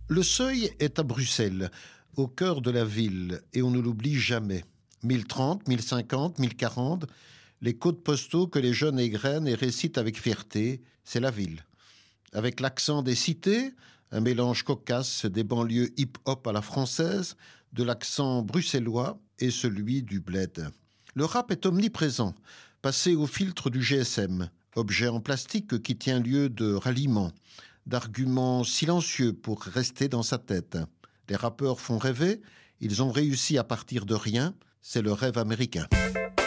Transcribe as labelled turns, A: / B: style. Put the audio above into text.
A: Le Seuil est à Bruxelles, au cœur de la ville, et on ne l'oublie jamais. 1030, 1050, 1040, les codes postaux que les jeunes égrènent et récitent avec fierté, c'est la ville. Avec l'accent des cités, un mélange cocasse des banlieues hip-hop à la française, de l'accent bruxellois et celui du bled. Le rap est omniprésent, passé au filtre du GSM, objet en plastique qui tient lieu de ralliement, d'arguments silencieux pour rester dans sa tête. Les rappeurs font rêver, ils ont réussi à partir de rien, c'est le rêve américain.